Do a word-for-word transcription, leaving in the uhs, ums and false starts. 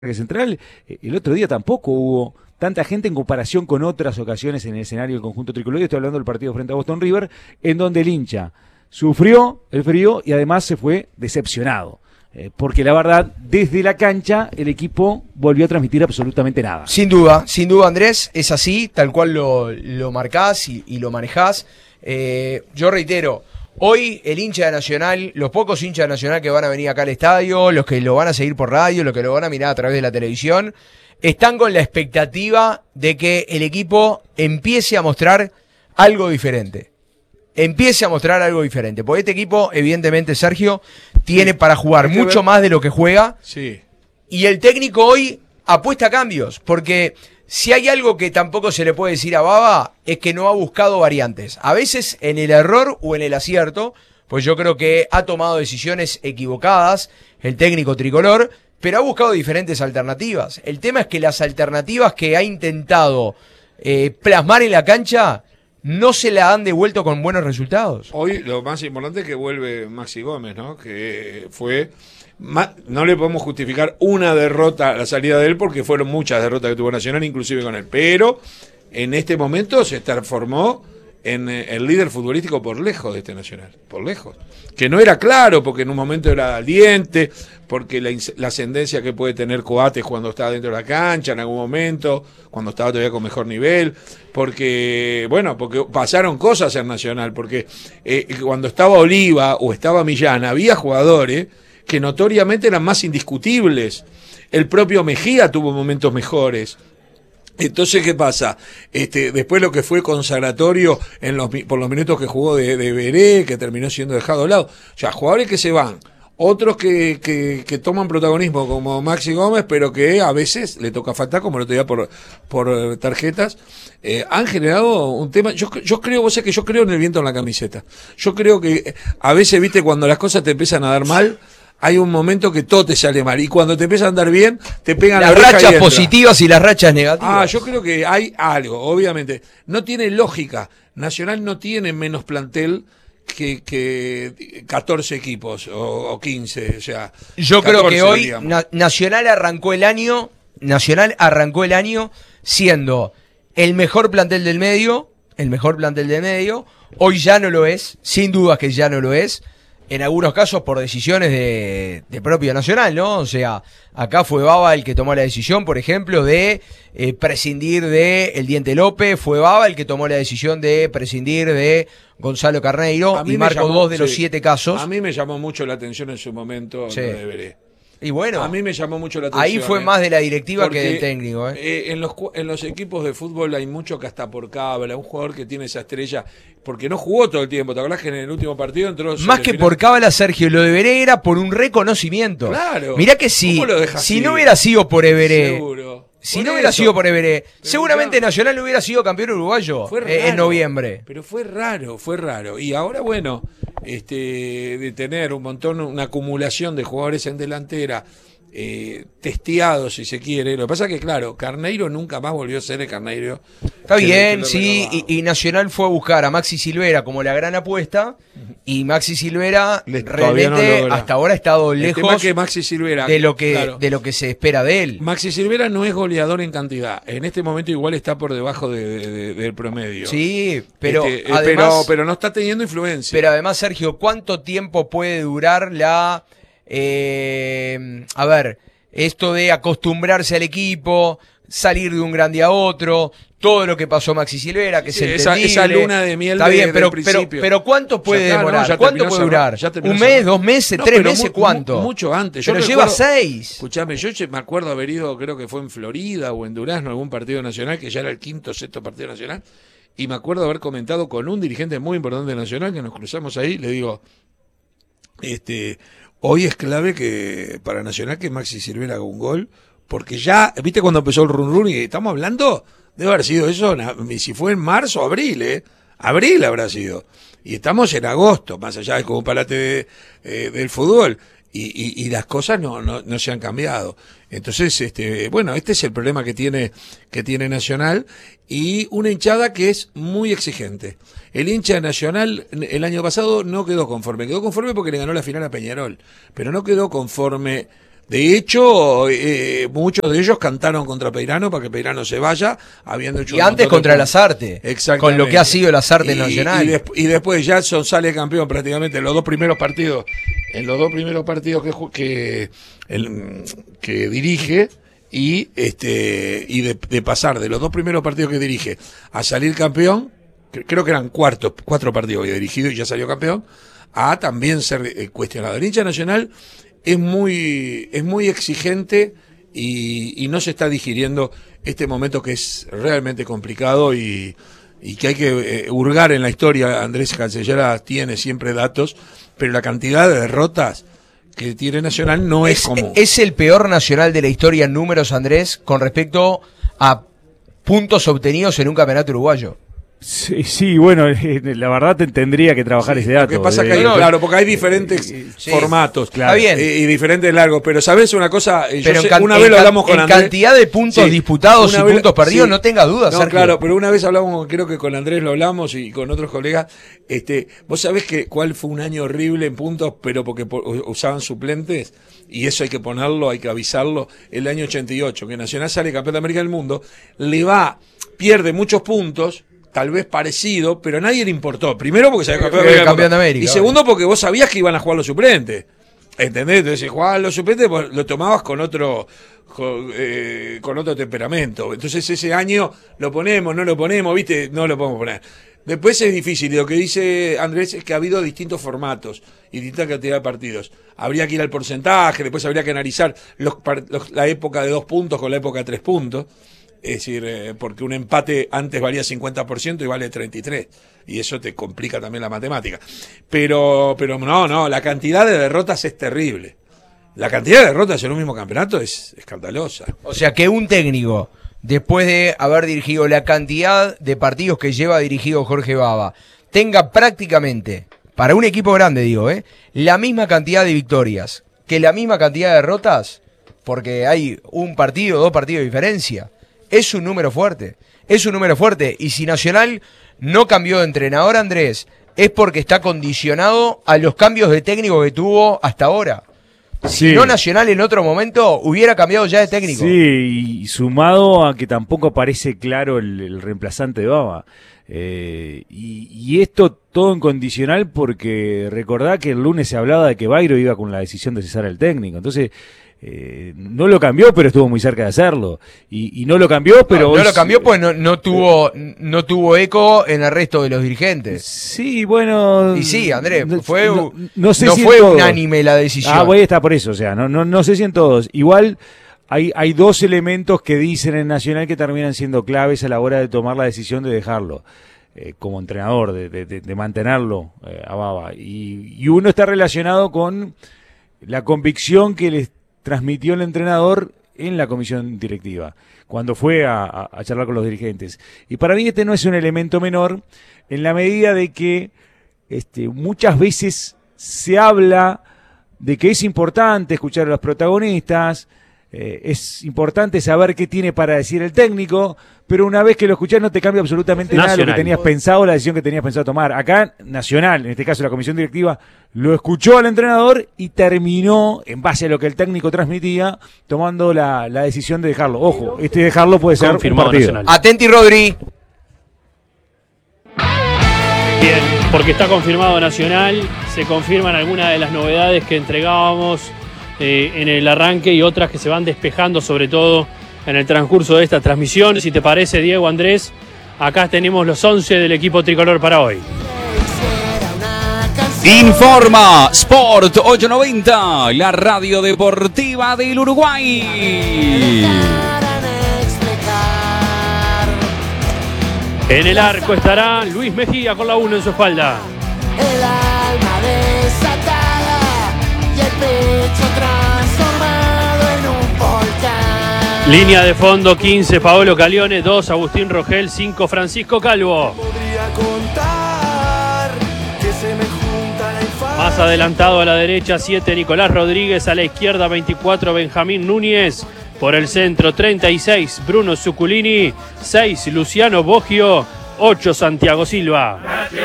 Central, el otro día tampoco hubo tanta gente en comparación con otras ocasiones en el escenario del conjunto tricolor. Estoy hablando del partido frente a Boston River, en donde el hincha sufrió el frío y además se fue decepcionado. Eh, porque la verdad, desde la cancha, el equipo volvió a transmitir absolutamente nada. Sin duda, sin duda, Andrés, es así, tal cual lo, lo marcás y, y lo manejás. Eh, yo reitero, hoy el hincha de Nacional, los pocos hinchas de Nacional que van a venir acá al estadio, los que lo van a seguir por radio, los que lo van a mirar a través de la televisión, están con la expectativa de que el equipo empiece a mostrar algo diferente. Empiece a mostrar algo diferente. Porque este equipo, evidentemente, Sergio, tiene sí, para jugar mucho ver. más de lo que juega. Sí. Y el técnico hoy apuesta a cambios. Porque si hay algo que tampoco se le puede decir a Baba, es que no ha buscado variantes. A veces en el error o en el acierto, pues yo creo que ha tomado decisiones equivocadas el técnico tricolor, pero ha buscado diferentes alternativas. El tema es que las alternativas que ha intentado eh, plasmar en la cancha no se la han devuelto con buenos resultados. Hoy lo más importante es que vuelve Maxi Gómez, ¿no? Que fue... No le podemos justificar una derrota a la salida de él porque fueron muchas derrotas que tuvo Nacional, inclusive con él. Pero en este momento se transformó en el líder futbolístico por lejos de este Nacional, por lejos. Que no era claro porque en un momento era diente, porque la, la ascendencia que puede tener Coates cuando estaba dentro de la cancha en algún momento, cuando estaba todavía con mejor nivel, porque, bueno, porque pasaron cosas en Nacional, porque eh, cuando estaba Oliva o estaba Millán, había jugadores que notoriamente eran más indiscutibles. El propio Mejía tuvo momentos mejores. Entonces, ¿qué pasa? Este, después lo que fue consagratorio en los, por los minutos que jugó de, de Veré, que terminó siendo dejado a lado. O sea, jugadores que se van, otros que, que, que toman protagonismo como Maxi Gómez, pero que a veces le toca faltar, como el otro día por, por tarjetas, eh, han generado un tema. Yo, yo creo, vos sabés que yo creo en el viento en la camiseta. Yo creo que a veces, viste, cuando las cosas te empiezan a dar mal, hay un momento que todo te sale mal y cuando te empieza a andar bien te pegan las la rachas positivas y las rachas negativas. Ah, yo creo que hay algo, obviamente. No tiene lógica. Nacional no tiene menos plantel que, que catorce equipos o, o quince, o sea. Yo catorce, creo que hoy na, Nacional arrancó el año, Nacional arrancó el año siendo el mejor plantel del medio, el mejor plantel del medio. Hoy ya no lo es, sin dudas que ya no lo es. En algunos casos por decisiones de, de propio Nacional, ¿no? O sea, acá fue Baba el que tomó la decisión, por ejemplo, de eh, prescindir de El Diente López, fue Baba el que tomó la decisión de prescindir de Gonzalo Carneiro y marcó llamó, dos de sí, los siete casos. A mí me llamó mucho la atención en su momento, sí. No deberé. Y bueno, a mí me llamó mucho la atención. Ahí fue eh, más de la directiva porque, que del técnico. ¿eh? Eh, en, los, en los equipos de fútbol hay mucho que hasta por cábala, un jugador que tiene esa estrella, porque no jugó todo el tiempo. ¿Te acordás que en el último partido entró? Más que final? Por cábala, Sergio, lo de Everé era por un reconocimiento. Claro. Mirá que si, si no hubiera sido por Everé. Seguro. Si por no hubiera eso. sido por Everé, seguramente ya, Nacional no hubiera sido campeón uruguayo fue raro, en noviembre. Pero fue raro, fue raro. Y ahora, bueno, este, de tener un montón, una acumulación de jugadores en delantera, Eh, testeado si se quiere. Lo que pasa es que claro, Carneiro nunca más volvió a ser el Carneiro. Está bien, sí, y, y Nacional fue a buscar a Maxi Silvera como la gran apuesta, y Maxi Silvera Le, realmente no hasta ahora ha estado lejos que Maxi Silvera, de lo que claro, de lo que se espera de él. Maxi Silvera no es goleador en cantidad. En este momento igual está por debajo de, de, de, del promedio. Sí, pero, este, además, pero pero no está teniendo influencia. Pero además, Sergio, ¿cuánto tiempo puede durar la Eh, a ver, esto de acostumbrarse al equipo, salir de un gran día a otro, todo lo que pasó Maxi Silvera, que sí, es esa, esa luna de miel. Está de, bien, pero, pero, pero, pero ¿cuánto puede ya, demorar? No, ¿Cuánto puede durar? ¿Un mes, dos meses, no, tres meses? Mu ¿Cuánto? Mu mucho antes. Pero yo lleva recuerdo, seis. Escuchame, yo me acuerdo haber ido, creo que fue en Florida o en Durazno, algún partido nacional, que ya era el quinto o sexto partido nacional, y me acuerdo haber comentado con un dirigente muy importante de Nacional, que nos cruzamos ahí, le digo, este... hoy es clave que para Nacional que Maxi Silvera haga un gol, porque ya, ¿viste cuando empezó el run run? Y estamos hablando, debe haber sido eso, si fue en marzo o abril, ¿eh? Abril habrá sido. Y estamos en agosto, más allá del como parate de, eh, del fútbol. Y, y, y las cosas no, no, no se han cambiado. Entonces, este, bueno, este es el problema que tiene, que tiene Nacional, y una hinchada que es muy exigente. El hincha Nacional el año pasado no quedó conforme, quedó conforme porque le ganó la final a Peñarol, pero no quedó conforme De hecho, eh, muchos de ellos cantaron contra Peirano para que Peirano se vaya, habiendo hecho y antes contra el Lasarte, con lo que ha sido el Lasarte y, Nacional. Y, desp- y después Jackson sale campeón prácticamente en los dos primeros partidos, en los dos primeros partidos que, ju- que, el, que dirige, y este y de, de pasar de los dos primeros partidos que dirige a salir campeón, que, creo que eran cuartos, cuatro partidos que había dirigido y ya salió campeón, a también ser eh, cuestionado. El hincha Nacional es muy, es muy exigente y, y no se está digiriendo este momento que es realmente complicado y, y que hay que eh, hurgar en la historia. Andrés Cancellera tiene siempre datos, pero la cantidad de derrotas que tiene Nacional no es, es común. Es el peor Nacional de la historia en números, Andrés, con respecto a puntos obtenidos en un campeonato uruguayo. Sí, sí, bueno, la verdad te tendría que trabajar Sí, ese dato. Lo que pasa de, que hay, no, claro, porque hay diferentes sí, formatos, claro. Está bien. y, y diferentes largos, pero sabes una cosa, yo Pero sé, en can- una en vez lo can- hablamos con en Andrés. cantidad de puntos Sí, disputados y una vez- puntos perdidos, sí. no tenga dudas, No, Sergio. claro, pero una vez hablamos, creo que con Andrés lo hablamos y con otros colegas, este, vos sabés que cuál fue un año horrible en puntos, pero porque po- usaban suplentes, y eso hay que ponerlo, hay que avisarlo, el año ochenta y ocho, que Nacional sale campeón de América del Mundo, le va, pierde muchos puntos, tal vez parecido, pero a nadie le importó. Primero porque salió campeón, Fue de América, campeón de América, y segundo porque vos sabías que iban a jugar los suplentes. ¿Entendés? Entonces, si jugaban los suplentes, vos lo tomabas con otro con, eh, con otro temperamento. Entonces ese año lo ponemos, no lo ponemos, ¿viste? No lo podemos poner. Después es difícil, y lo que dice Andrés es que ha habido distintos formatos y distinta cantidad de partidos. Habría que ir al porcentaje, después habría que analizar los, los, la época de dos puntos con la época de tres puntos. Es decir, eh, porque un empate antes valía cincuenta por ciento y vale treinta y tres por ciento. Y eso te complica también la matemática. Pero, pero no, no, la cantidad de derrotas es terrible. La cantidad de derrotas en un mismo campeonato es escandalosa. O sea que un técnico, después de haber dirigido la cantidad de partidos que lleva dirigido Jorge Baba, tenga prácticamente, para un equipo grande digo, eh, la misma cantidad de victorias que la misma cantidad de derrotas, porque hay un partido, dos partidos de diferencia. Es un número fuerte, es un número fuerte. Y si Nacional no cambió de entrenador, Andrés, es porque está condicionado a los cambios de técnico que tuvo hasta ahora. Si sí. no, Nacional en otro momento hubiera cambiado ya de técnico. Sí, y sumado a que tampoco aparece claro el, el reemplazante de Baba. Eh, y, y esto todo en condicional porque recordá que el lunes se hablaba de que Bairo iba con la decisión de cesar al técnico. Entonces, Eh, no lo cambió, pero estuvo muy cerca de hacerlo. Y, y no lo cambió, pero... No, no lo cambió, pues no, no tuvo no tuvo eco en el resto de los dirigentes. Sí, bueno... Y sí, Andrés, fue, no, no, sé no si fue unánime la decisión. Ah, bueno, está por eso, o sea, no, no, no sé si en todos. Igual hay, hay dos elementos que dicen en Nacional que terminan siendo claves a la hora de tomar la decisión de dejarlo. Eh, como entrenador, de, de, de mantenerlo eh, a Baba. Y, y uno está relacionado con la convicción que les transmitió el entrenador en la comisión directiva, cuando fue a, a, a charlar con los dirigentes. Y para mí este no es un elemento menor, en la medida de que este, muchas veces se habla de que es importante escuchar a los protagonistas, eh, es importante saber qué tiene para decir el técnico, pero una vez que lo escuchás no te cambia absolutamente Nacional. Nada de lo que tenías pensado, la decisión que tenías pensado tomar. Acá, Nacional, en este caso la comisión directiva, lo escuchó al entrenador y terminó, en base a lo que el técnico transmitía, tomando la, la decisión de dejarlo. Ojo, este dejarlo puede ser confirmado un partido. Nacional. Atenti, Rodri. Bien, porque está confirmado Nacional, se confirman algunas de las novedades que entregábamos eh, en el arranque y otras que se van despejando, sobre todo en el transcurso de esta transmisión. Si te parece, Diego, Andrés, acá tenemos los once del equipo tricolor para hoy. Informa Sport ochocientos noventa, la radio deportiva del Uruguay. En el arco estará Luis Mejía con la uno en su espalda. El alma desatada y el pecho transformado en un volcán. Línea de fondo quince, Paolo Calione, dos, Agustín Rogel, cinco, Francisco Calvo. Podría contar que se me junta la infancia. Más adelantado a la derecha, siete, Nicolás Rodríguez, a la izquierda, veinticuatro, Benjamín Núñez. Por el centro, treinta y seis, Bruno Zuculini, seis, Luciano Boggio, ocho, Santiago Silva.